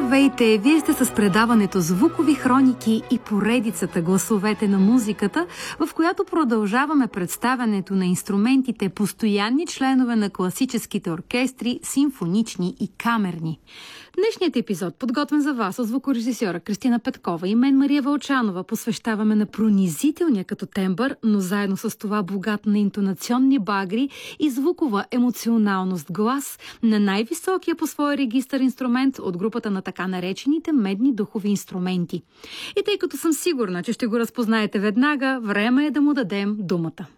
Здравейте! Вие сте с предаването Звукови хроники и поредицата Гласовете на музиката, в която продължаваме представянето на инструментите, постоянни членове на класическите оркестри, симфонични и камерни. Днешният епизод, подготвен за вас от звукорежисьора Кристина Петкова и мен Мария Вълчанова, посвещаваме на пронизителния като тембър, но заедно с това богат на интонационни багри и звукова емоционалност глас на най-високия по своя регистър инструмент от групата на така наречените медни духови инструменти. И тъй като съм сигурна, че ще го разпознаете веднага, време е да му дадем думата.